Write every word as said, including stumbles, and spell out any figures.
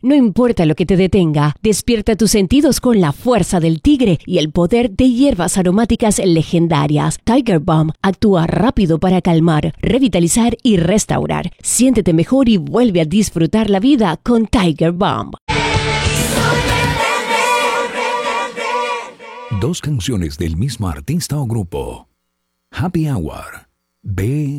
No importa lo que te detenga, despierta tus sentidos con la fuerza del tigre y el poder de hierbas aromáticas legendarias. Tiger Balm actúa rápido para calmar, revitalizar y restaurar. Siéntete mejor y vuelve a disfrutar la vida con Tiger Balm. Dos canciones del mismo artista o grupo. Happy Hour. B